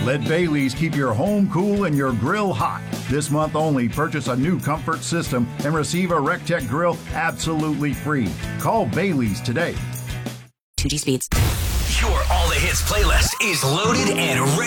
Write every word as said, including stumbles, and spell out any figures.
Let Bailey's keep your home cool and your grill hot. This month only, purchase a new comfort system and receive a RecTech grill absolutely free. Call Bailey's today. two G speeds. Your All the Hits playlist is loaded and ready